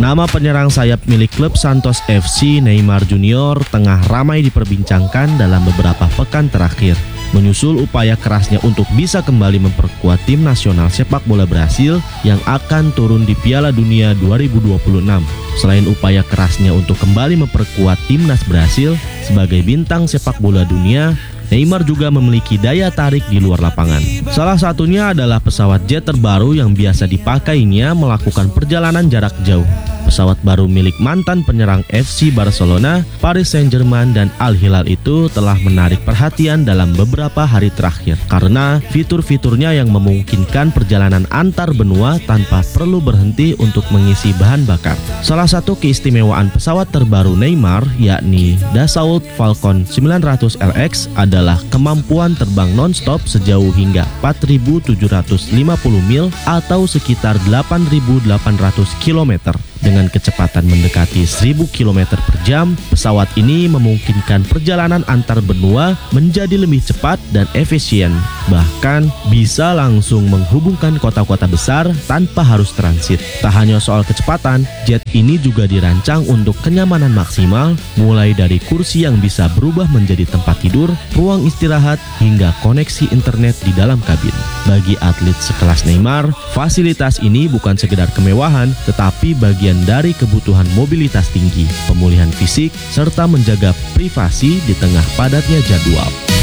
Nama penyerang sayap milik klub Santos FC, Neymar Junior, tengah ramai diperbincangkan dalam beberapa pekan terakhir. Menyusul upaya kerasnya untuk bisa kembali memperkuat tim nasional sepak bola Brasil yang akan turun di Piala Dunia 2026. Selain upaya kerasnya untuk kembali memperkuat timnas Brasil sebagai bintang sepak bola dunia, Neymar juga memiliki daya tarik di luar lapangan. Salah satunya adalah pesawat jet terbaru yang biasa dipakainya melakukan perjalanan jarak jauh. Pesawat baru milik mantan penyerang FC Barcelona, Paris Saint-Germain, dan Al Hilal itu telah menarik perhatian dalam beberapa hari terakhir karena fitur-fiturnya yang memungkinkan perjalanan antar benua tanpa perlu berhenti untuk mengisi bahan bakar. Salah satu keistimewaan pesawat terbaru Neymar, yakni Dassault Falcon 900 LX, adalah kemampuan terbang non-stop sejauh hingga 4.750 mil atau sekitar 8.800 km. Dengan kecepatan mendekati 1.000 km per jam, pesawat ini memungkinkan perjalanan antar benua menjadi lebih cepat dan efisien. Bahkan bisa langsung menghubungkan kota-kota besar tanpa harus transit. Tak hanya soal kecepatan, jet ini juga dirancang untuk kenyamanan maksimal, mulai dari kursi yang bisa berubah menjadi tempat tidur, ruang istirahat, hingga koneksi internet di dalam kabin. Bagi atlet sekelas Neymar, fasilitas ini bukan sekedar kemewahan, tetapi bagian dari kebutuhan mobilitas tinggi, pemulihan fisik, serta menjaga privasi di tengah padatnya jadwal.